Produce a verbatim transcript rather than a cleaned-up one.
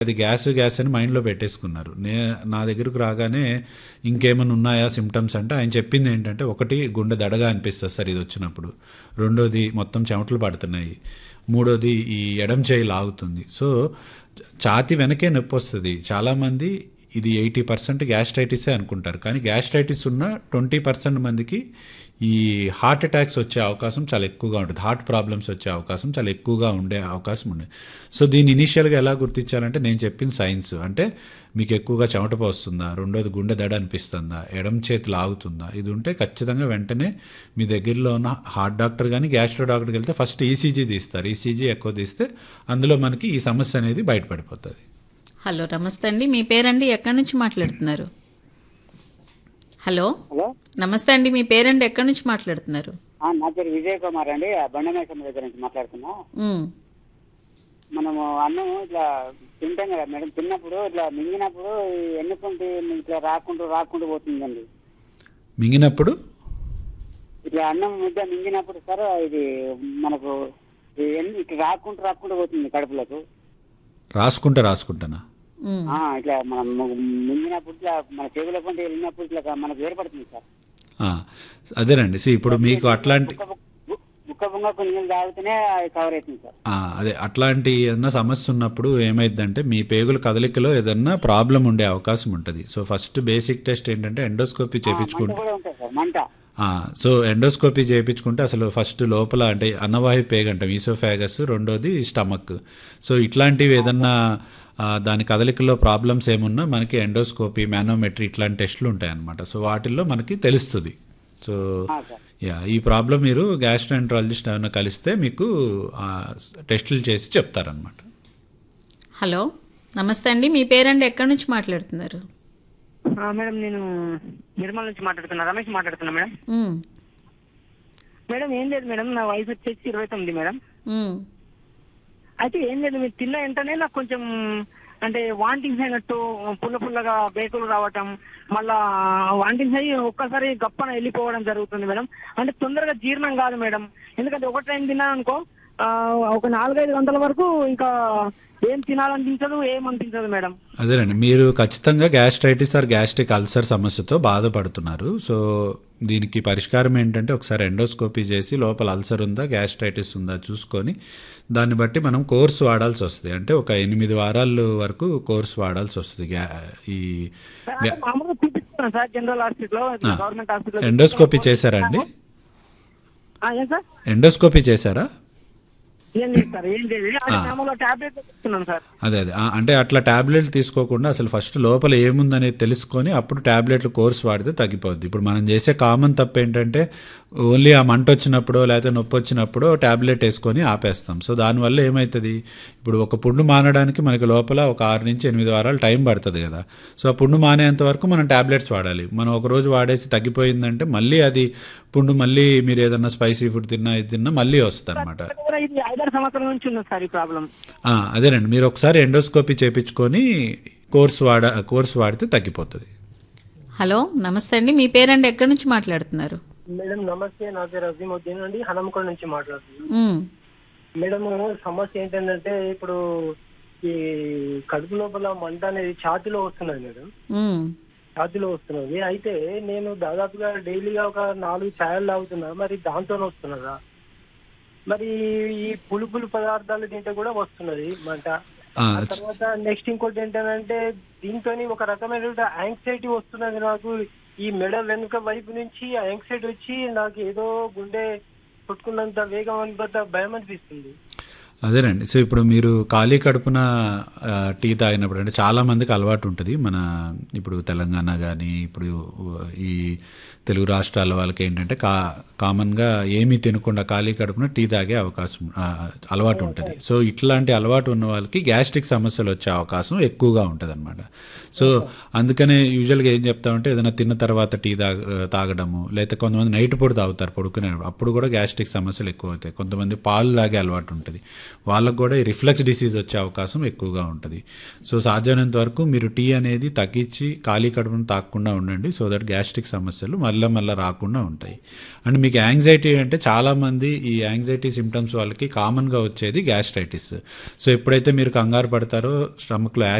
అది gas gas అని మైండ్లో పెట్టేసుకున్నారు. నే నా దగ్గరకు రాగానే ఇంకేమైనా ఉన్నాయా సిమ్టమ్స్ అంటే ఆయన చెప్పింది ఏంటంటే, ఒకటి గుండె దడగా అనిపిస్తుంది సార్ ఇది వచ్చినప్పుడు, రెండోది మొత్తం చెమటలు పడుతున్నాయి, మూడోది ఈ ఎడం చేయి లాగుతుంది. సో ఛాతీ వెనకే నొప్పి వస్తుంది. చాలామంది ఇది ఎయిటీ పర్సెంట్ గ్యాస్ట్రైటిసే అనుకుంటారు, కానీ గ్యాస్ట్రైటిస్ ఉన్న ట్వంటీ పర్సెంట్ మందికి ఈ హార్ట్ అటాక్స్ వచ్చే అవకాశం చాలా ఎక్కువగా ఉంటుంది, హార్ట్ ప్రాబ్లమ్స్ వచ్చే అవకాశం చాలా ఎక్కువగా ఉండే అవకాశం ఉంది. సో దీన్ని ఇనీషియల్గా ఎలా గుర్తించాలంటే నేను చెప్పిన సైన్స్ అంటే, మీకు ఎక్కువగా చెమట పోస్తుందా, రెండోది గుండె దడ అనిపిస్తుందా, ఎడం చేతి లాగుతుందా, ఇది ఉంటే ఖచ్చితంగా వెంటనే మీ దగ్గరలో ఉన్న హార్ట్ డాక్టర్ కానీ గ్యాస్ట్రో డాక్టర్కి వెళ్తే ఫస్ట్ ఈసీజీ తీస్తారు. ఈసీజీ ఎక్కువ తీస్తే అందులో మనకి ఈ సమస్య అనేది బయటపడిపోతుంది. హలో నమస్తే అండి, మీ పేరండి, ఎక్కడి నుంచి మాట్లాడుతున్నారు? హలో హలో నమస్తే అండి, మీ పేరండి, ఎక్కడి నుంచి మాట్లాడుతున్నారు? ఆ, నా పేరు విజయ్ కుమార్ అండి, ఆ బండమేశ్వరం దగ్గర నుంచి మాట్లాడుతున్నా. ఉమ్, మనము అన్నం ఇట్లా తింటాం కదా మేడం, తిన్నప్పుడు ఇట్లా మింగినప్పుడు ఎన్నుకుంటే ఇట్లా రాకుండా రాకుండా పోతుందండి. మింగినప్పుడు ఇట్లా అన్నం ముద్ద మింగినప్పుడు సార్ ఇది మనకు ఈ ఎన్ని ఇట్లా రాకుండా రాకుండా పోతుంది కడుపులకు. రాసుకుంటా రాసుకుంటానా ఉమ్. ఆ, ఇట్లా మనం మింగినప్పుడు ఇట్లా మన చెవుల పంట వెళ్ళినప్పుడు ఇట్లా మనకు ఏర్పడుతుంది సార్. ఆ, అదేనండి. సి ఇప్పుడు మీకు అట్లాంటి బుక్క బొంగకు నీళ్ళు తాగితేనే అది కవర్ అవుతుంది సార్. ఆ, అదే అట్లాంటి ఏదన్నా సమస్య ఉన్నప్పుడు ఏమైందంటే మీ పేగుల కదలికలో ఏదన్నా ప్రాబ్లం ఉండే అవకాశం ఉంటుంది. సో ఫస్ట్ బేసిక్ టెస్ట్ ఏంటంటే ఎండోస్కోపీ మంట చేయించుకుంటే, కూడా ఉంటుంది సార్, మంట. సో ఎండోస్కోపీ చేయించుకుంటే అసలు ఫస్ట్ లోపల అంటే అన్నవాయు పేగు అంటాం, ఈసోఫాగస్, రెండోది స్టమక్. సో ఇట్లాంటివి ఏదన్నా ఆ, దాని కదలికల్లో ప్రాబ్లమ్స్ ఏమున్నా మనకి ఎండోస్కోపీ, మ్యానోమెట్రీ ఇట్లాంటి టెస్టులు ఉంటాయి అన్నమాట. సో వాటిల్లో మనకి తెలుస్తుంది. సో ఆ, సార్. యా ఈ ప్రాబ్లం మీరు గ్యాస్ట్రోఎంట్రాలజిస్ట్ ఏమైనా కలిస్తే మీకు ఆ, టెస్టులు చేసి చెప్తారనమాట. హలో నమస్తే అండి, మీ పేరండి, ఎక్కడి నుంచి మాట్లాడుతున్నారు? ఆ, మేడం నేను నిర్మల్ నుంచి మాట్లాడుతున్నా, రమేష్ మాట్లాడుతున్నా మేడం. ఉమ్, మేడం ఏం లేదు మేడం, నా వయసు వచ్చేసి ఇరవై తొమ్మిది మేడం. ఉమ్, అయితే ఏం లేదు, మీరు తిన్న వెంటనే నాకు కొంచెం అంటే వాంటింగ్స్ అయినట్టు పుల్ల పుల్లగా బేకులు రావటం, మళ్ళా వాంటింగ్స్ అయ్యి ఒక్కసారి గప్పన వెళ్ళిపోవడం జరుగుతుంది మేడం. అంటే తొందరగా జీర్ణం కాదు మేడం, ఎందుకంటే ఒక టైం తిన్నాను అనుకో ఆ, ఒక నాలుగైదు గంటల వరకు ఇంకా ఏం తినాలనిపించదు, ఏం అనిపించదు మేడం. అదేనండి, మీరు ఖచ్చితంగా గ్యాస్ట్రైటిస్ ఆర్ గ్యాస్ట్రిక్ అల్సర్ సమస్యతో బాధపడుతున్నారు. సో దీనికి పరిష్కారం ఏంటంటే ఒకసారి ఎండోస్కోపీ చేసి లోపల అల్సర్ ఉందా గ్యాస్ట్రైటిస్ ఉందా చూసుకొని దాన్ని బట్టి మనం కోర్స్ వాడాల్సి వస్తుంది. అంటే ఒక ఎనిమిది వారాల వరకు కోర్స్ వాడాల్సి వస్తుంది. గ్యా ఈ గ్యా- మామూలుగా చూపిస్తున్నాను sir general hospital, government hospital. Endoscopy చేశారా అండి? ఏం సార్? ఎండోస్కోపీ చేశారా? ఏం లేదు సార్, ఏం లేదు, అది మామూలుగా టాబ్లెట్ ఇస్తున్నాను సార్. అదే అదే ఆ, అంటే అట్లా ట్యాబ్లెట్లు తీసుకోకుండా అసలు ఫస్ట్ లోపల ఏముందనేది తెలుసుకొని అప్పుడు ట్యాబ్లెట్లు కోర్స్ వాడితే తగ్గిపోద్ది. ఇప్పుడు మనం చేసే కామన్ తప్పు ఏంటంటే ఓన్లీ ఆ మంట వచ్చినప్పుడో లేకపోతే నొప్పి వచ్చినప్పుడో ట్యాబ్లెట్ వేసుకొని ఆపేస్తాం. సో దానివల్ల ఏమవుతుంది, ఇప్పుడు ఒక పుండు మానడానికి మనకి లోపల ఒక ఆరు నుంచి ఎనిమిది వారాలు టైం పడుతుంది కదా. సో ఆ పుండు మానేంత వరకు మనం ట్యాబ్లెట్స్ వాడాలి. మనం ఒక రోజు వాడేసి తగ్గిపోయిందంటే మళ్ళీ అది పుండు మళ్ళీ మీరు ఏదన్నా స్పైసీ ఫుడ్ తిన్నా ఇది తిన్నా మళ్ళీ వస్తుంది అనమాట. ఇది ఐదారు సంవత్సరాల నుంచి ఉంది సార్ ఈ ప్రాబ్లం. అదేనండి, మీరు ఒకసారి ఎండోస్కోపీ చేయించుకొని కోర్స్ వాడ కోర్స్ వాడితే తగ్గిపోతుంది. హలో నమస్తే అండి, మీ పేరండి, ఎక్కడి నుంచి మాట్లాడుతున్నారు? మేడం నమస్తే, నా పేరు అజీముద్దీన్ అండి, హనంకొండ నుంచి మాట్లాడుతున్నాను. ఉమ్, మేడం సమస్య ఏంటంటే ఇప్పుడు ఈ కడుపు లోపల మంట అనేది ఛాతీలో వస్తున్నది మేడం, ఉమ్, ఛాతీలో వస్తున్నది. అయితే నేను దాదాపుగా డైలీగా ఒక నాలుగు ఛాయలు తాగుతున్నా, మరి దాంతోనే వస్తున్నదా? మరి ఈ పులుపులు పదార్థాలు తింటే కూడా వస్తున్నది మంట. ఆ, ఆ తర్వాత నెక్స్ట్ ఇంకోటి ఏంటంటే దీంతో ఒక రకమైన యాంగ్జైటీ వస్తున్నది నాకు. ఈ మెడ వెనుక వైపు నుంచి యాంగ్జైటీ వచ్చి నాకు ఏదో గుండె కొట్టుకున్నంత వేగం అనిపడ్డ భయం అనిపిస్తుంది. అదేనండి. సో ఇప్పుడు మీరు ఖాళీ కడుపున ఆ, టీ తాగినప్పుడు అంటే చాలామందికి అలవాటు ఉంటుంది. మన ఇప్పుడు తెలంగాణ కానీ ఇప్పుడు ఈ తెలుగు రాష్ట్రాల వాళ్ళకి ఏంటంటే కా కామన్గా ఏమీ తినకుండా ఖాళీ కడుపున టీ తాగే అవకాశం ఆ, అలవాటు ఉంటుంది. సో ఇట్లాంటి అలవాటు ఉన్న వాళ్ళకి గ్యాస్ట్రిక్ సమస్యలు వచ్చే అవకాశం ఎక్కువగా ఉంటుంది అనమాట. సో అందుకనే యూజువల్గా ఏం చెప్తామంటే ఏదైనా తిన్న తర్వాత టీ తాగ తాగడము, లేకపోతే కొంతమంది నైట్ పూట తాగుతారు పడుకునే, అప్పుడు కూడా గ్యాస్ట్రిక్ సమస్యలు ఎక్కువ అవుతాయి. కొంతమంది పాలు తాగే అలవాటు ఉంటుంది. వాళ్ళకు కూడా ఈ రిఫ్లెక్స్ డిసీజ్ వచ్చే అవకాశం ఎక్కువగా ఉంటుంది. సో సాధ్యమైనంత వరకు మీరు టీ అనేది తగ్గించి ఖాళీ కడుపును తాగకుండా ఉండండి. సో దట్ గ్యాస్ట్రిక్ సమస్యలు మళ్ళీ మళ్ళీ రాకుండా ఉంటాయి. అండ్ మీకు యాంగ్జైటీ అంటే చాలామంది ఈ యాంగ్జైటీ సిమ్టమ్స్ వాళ్ళకి కామన్గా వచ్చేది గ్యాస్ట్రైటిస్. సో ఎప్పుడైతే మీరు కంగారు పడతారో స్టమక్లో